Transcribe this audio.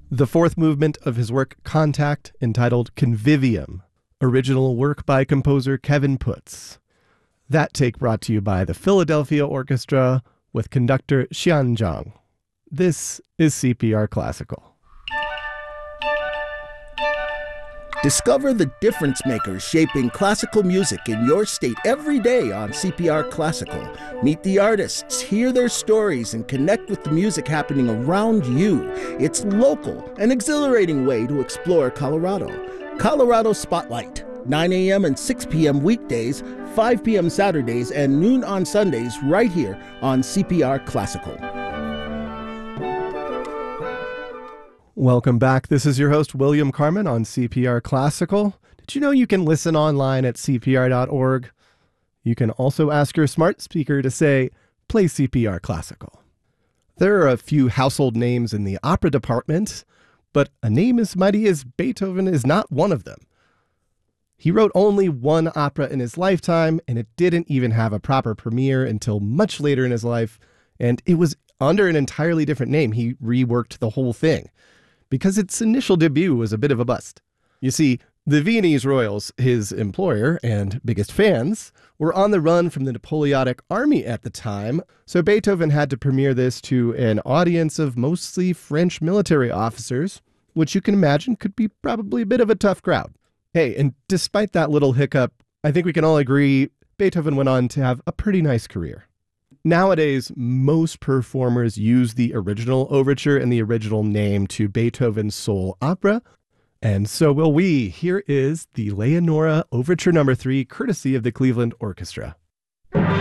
The fourth movement of his work Contact, entitled Convivium, original work by composer Kevin Putz. That take brought to you by the Philadelphia Orchestra with conductor Xian Zhang. This is CPR Classical. Discover the difference makers shaping classical music in your state every day on CPR Classical. Meet the artists, hear their stories, and connect with the music happening around you. It's local, an exhilarating way to explore Colorado. Colorado Spotlight, 9 a.m. and 6 p.m. weekdays, 5 p.m. Saturdays, and noon on Sundays right here on CPR Classical. Welcome back. This is your host, William Carmen, on CPR Classical. Did you know you can listen online at cpr.org? You can also ask your smart speaker to say, play CPR Classical. There are a few household names in the opera department, but a name as mighty as Beethoven is not one of them. He wrote only one opera in his lifetime, and it didn't even have a proper premiere until much later in his life, and it was under an entirely different name. He reworked the whole thing, because its initial debut was a bit of a bust. You see, the Viennese royals, his employer and biggest fans, were on the run from the Napoleonic army at the time, so Beethoven had to premiere this to an audience of mostly French military officers, which you can imagine could be probably a bit of a tough crowd. Hey, and despite that little hiccup, I think we can all agree Beethoven went on to have a pretty nice career. Nowadays, most performers use the original overture and the original name to Beethoven's Soul Opera, and so will we. Here is the Leonora Overture No. 3, courtesy of the Cleveland Orchestra.